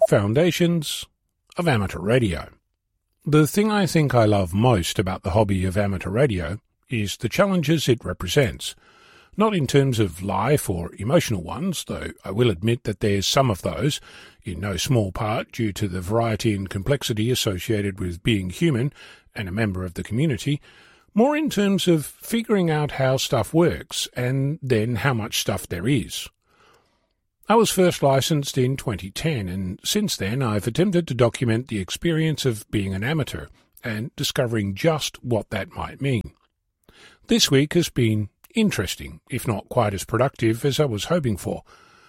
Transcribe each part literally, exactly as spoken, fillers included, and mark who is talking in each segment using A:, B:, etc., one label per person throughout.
A: Foundations of Amateur Radio. The thing I think I love most about the hobby of amateur radio is the challenges it represents, not in terms of life or emotional ones, though I will admit that there's some of those, in no small part due to the variety and complexity associated with being human and a member of the community, more in terms of figuring out how stuff works and then how much stuff there is. I was first licensed in twenty ten, and since then I've attempted to document the experience of being an amateur and discovering just what that might mean. This week has been interesting, if not quite as productive as I was hoping for.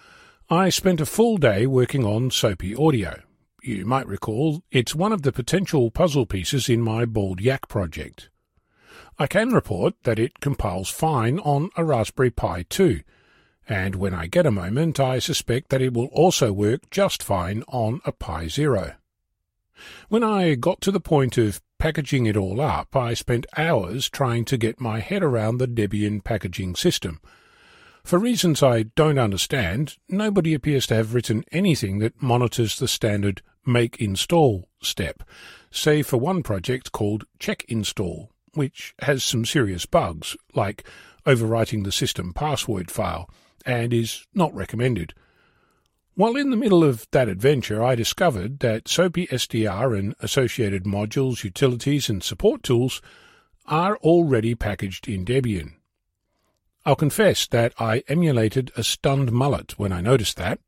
A: I spent a full day working on Soapy Audio. You might recall it's one of the potential puzzle pieces in my Bald Yak project. I can report that it compiles fine on a Raspberry Pi two, and when I get a moment I suspect that it will also work just fine on a Pi Zero. When I got to the point of packaging it all up, I spent hours trying to get my head around the Debian packaging system. For reasons I don't understand, nobody appears to have written anything that monitors the standard make install step, save for one project called check install, which has some serious bugs, like overwriting the system password file, and is not recommended. While in the middle of that adventure, I discovered that Soapy S D R and associated modules, utilities, and support tools are already packaged in Debian. I'll confess that I emulated a stunned mullet when I noticed that.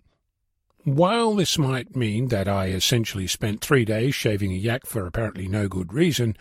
A: While this might mean that I essentially spent three days shaving a yak for apparently no good reason,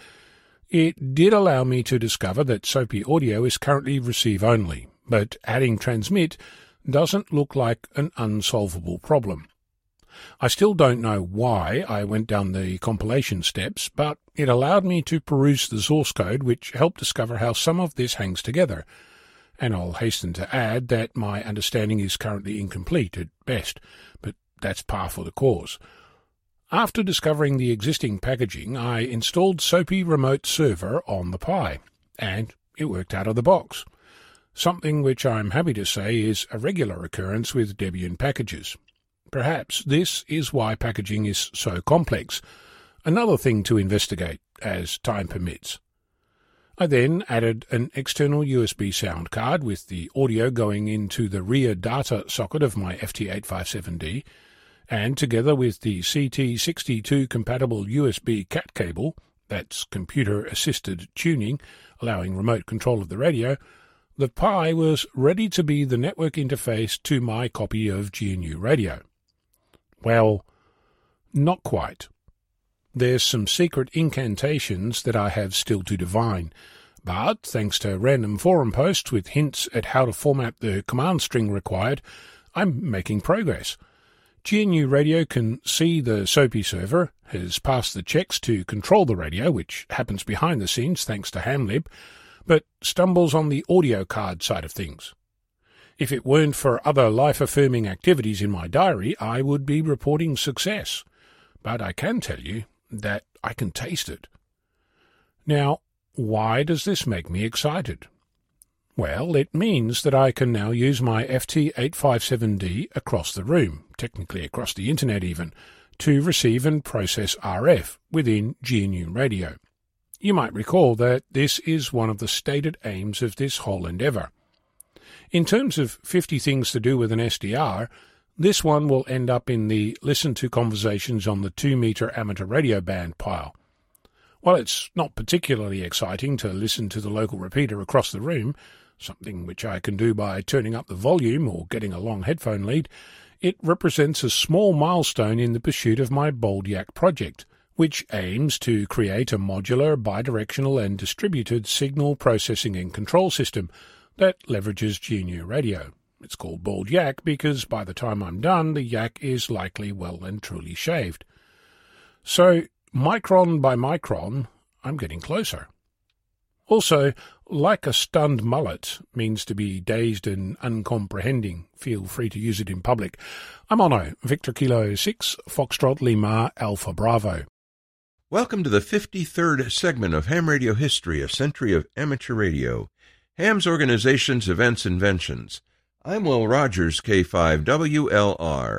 A: it did allow me to discover that Soapy Audio is currently receive-only, but adding transmit doesn't look like an unsolvable problem. I still don't know why I went down the compilation steps, but it allowed me to peruse the source code, which helped discover how some of this hangs together. And I'll hasten to add that my understanding is currently incomplete at best, but that's par for the cause. After discovering the existing packaging, I installed Soapy Remote Server on the Pi, and it worked out of the box. Something which I'm happy to say is a regular occurrence with Debian packages. Perhaps this is why packaging is so complex, another thing to investigate as time permits. I then added an external U S B sound card with the audio going into the rear data socket of my F T eight fifty-seven D, and together with the C T sixty-two compatible U S B cat cable, that's computer-assisted tuning, allowing remote control of the radio, the Pi was ready to be the network interface to my copy of G N U Radio. Well, not quite. There's some secret incantations that I have still to divine, but thanks to random forum posts with hints at how to format the command string required, I'm making progress. G N U Radio can see the Soapy server, has passed the checks to control the radio, which happens behind the scenes thanks to Hamlib, but stumbles on the audio card side of things. If it weren't for other life-affirming activities in my diary, I would be reporting success. But I can tell you that I can taste it. Now, why does this make me excited? Well, it means that I can now use my F T eight fifty-seven D across the room, technically across the internet even, to receive and process R F within G N U Radio. You might recall that this is one of the stated aims of this whole endeavour. In terms of fifty things to do with an S D R, this one will end up in the Listen to Conversations on the two metre amateur radio band pile. While it's not particularly exciting to listen to the local repeater across the room, something which I can do by turning up the volume or getting a long headphone lead, it represents a small milestone in the pursuit of my Bald Yak project, which aims to create a modular, bidirectional and distributed signal processing and control system that leverages G N U Radio. It's called Bald Yak because by the time I'm done, the yak is likely well and truly shaved. So, micron by micron, I'm getting closer. Also, like a stunned mullet means to be dazed and uncomprehending. Feel free to use it in public. I'm Ono, Victor Kilo six, Foxtrot Lima, Alpha Bravo.
B: Welcome to the fifty-third segment of Ham Radio History, a century of amateur radio. Ham's Organizations, Events, Inventions. I'm Will Rogers, K five W L R.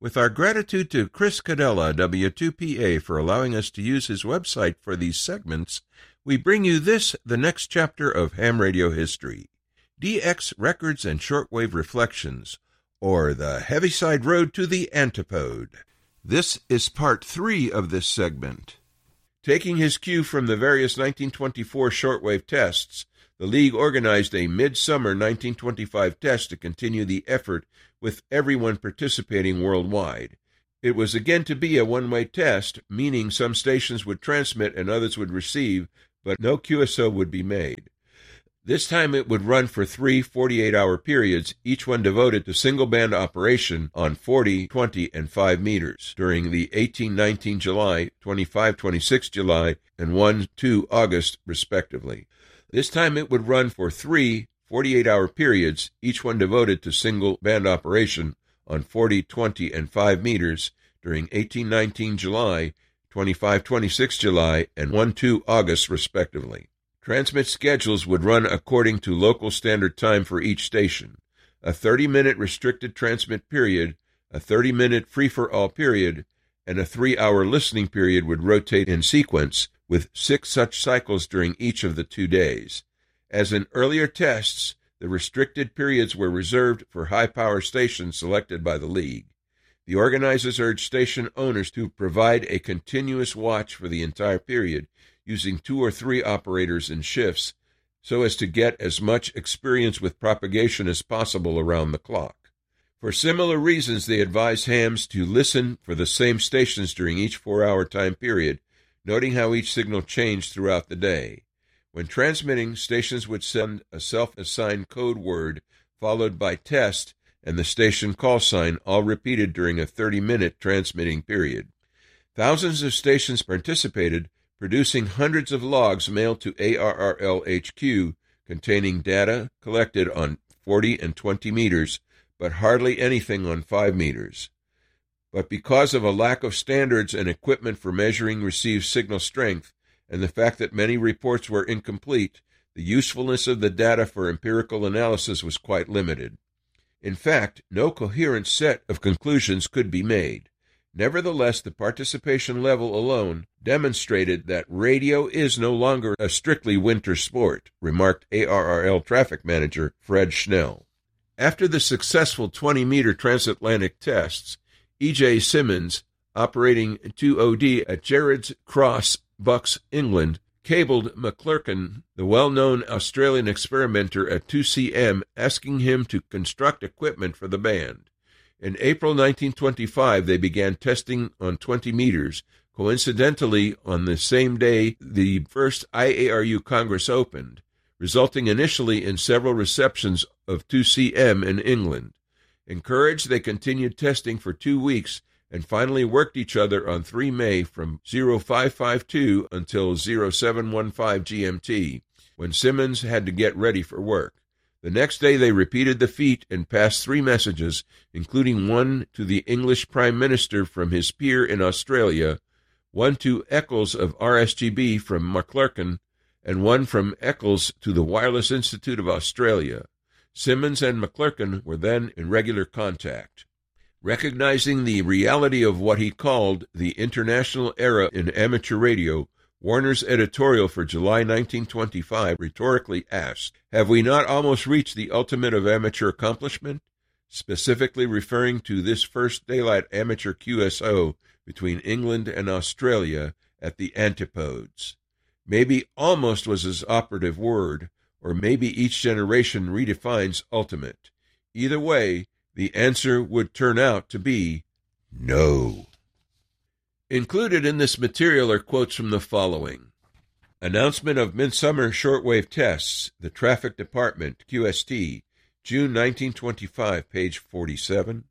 B: With our gratitude to Chris Cadella, W two P A, for allowing us to use his website for these segments, we bring you this, the next chapter of ham radio history, D X Records and Shortwave Reflections, or the Heaviside Road to the Antipode. This is part three of this segment. Taking his cue from the various nineteen twenty-four shortwave tests, the League organized a mid-summer nineteen twenty-five test to continue the effort with everyone participating worldwide. It was again to be a one-way test, meaning some stations would transmit and others would receive, but no Q S O would be made. This time it would run for three forty-eight hour periods, each one devoted to single-band operation on forty, twenty, and five meters during the eighteen nineteen July, twenty-five twenty-six July, and one two August, respectively. This time it would run for three forty-eight hour periods, each one devoted to single-band operation on forty, twenty, and five meters during eighteen nineteen July, twenty-five twenty-six July, and one two August, respectively. Transmit schedules would run according to local standard time for each station. A thirty-minute restricted transmit period, a thirty-minute free-for-all period, and a three-hour listening period would rotate in sequence, with six such cycles during each of the two days. As in earlier tests, the restricted periods were reserved for high-power stations selected by the League. The organizers urged station owners to provide a continuous watch for the entire period, using two or three operators in shifts, so as to get as much experience with propagation as possible around the clock. For similar reasons, they advised hams to listen for the same stations during each four-hour time period, noting how each signal changed throughout the day. When transmitting, stations would send a self-assigned code word, followed by test and the station call sign, all repeated during a thirty-minute transmitting period. Thousands of stations participated, producing hundreds of logs mailed to A R R L H Q containing data collected on forty and twenty meters, but hardly anything on five meters. But because of a lack of standards and equipment for measuring received signal strength, and the fact that many reports were incomplete, the usefulness of the data for empirical analysis was quite limited. In fact, no coherent set of conclusions could be made. Nevertheless, the participation level alone demonstrated that radio is no longer a strictly winter sport, remarked A R R L traffic manager Fred Schnell. After the successful twenty-meter transatlantic tests, E J Simmons, operating two O D at Gerrards Cross, Bucks, England, cabled McClurkin, the well-known Australian experimenter, at two C M, asking him to construct equipment for the band. In April nineteen twenty-five, they began testing on twenty meters, coincidentally on the same day the first I A R U Congress opened, resulting initially in several receptions of two C M in England. Encouraged, they continued testing for two weeks and finally worked each other on the third of May from oh five fifty-two until oh seven fifteen G M T, when Simmons had to get ready for work. The next day they repeated the feat and passed three messages, including one to the English Prime Minister from his peer in Australia, one to Eccles of R S G B from McClurkin, and one from Eccles to the Wireless Institute of Australia. Simmons and McClurkin were then in regular contact. Recognizing the reality of what he called the international era in amateur radio, Warner's editorial for July nineteen twenty-five rhetorically asked, "Have we not almost reached the ultimate of amateur accomplishment?" specifically referring to this first daylight amateur Q S O between England and Australia at the Antipodes. Maybe almost was his operative word, or maybe each generation redefines ultimate. Either way, the answer would turn out to be no. Included in this material are quotes from the following: Announcement of Midsummer Shortwave Tests, the Traffic Department, Q S T, June nineteen twenty-five, page forty-seven.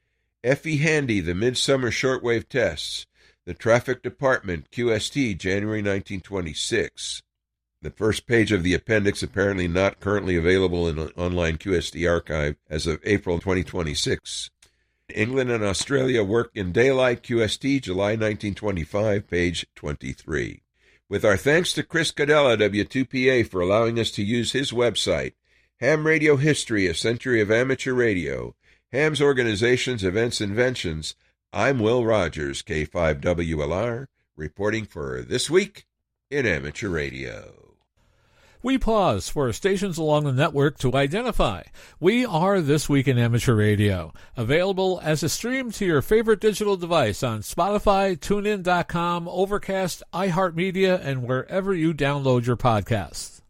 B: F E Handy, the Midsummer Shortwave Tests, the Traffic Department, Q S T, January nineteen twenty-six. The first page of the appendix apparently not currently available in an online Q S T archive as of April twenty twenty-six. England and Australia Work in Daylight, Q S T, July nineteen twenty-five, page twenty-three. With our thanks to Chris Cadella, W two P A, for allowing us to use his website, Ham Radio History, A Century of Amateur Radio, Ham's Organizations, Events, Inventions. I'm Will Rogers, K five W L R, reporting for This Week in Amateur Radio.
C: We pause for stations along the network to identify. We are This Week in Amateur Radio, available as a stream to your favorite digital device on Spotify, TuneIn dot com, Overcast, iHeartMedia, and wherever you download your podcasts.